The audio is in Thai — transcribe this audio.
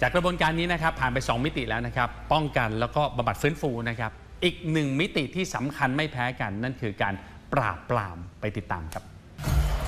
จากกระบวนการนี้นะครับผ่านไป2มิติแล้วนะครับป้องกันแล้วก็บำบัดฟื้นฟูนะครับอีก1มิติที่สำคัญไม่แพ้กันนั่นคือการปราบปรามไปติดตามครับ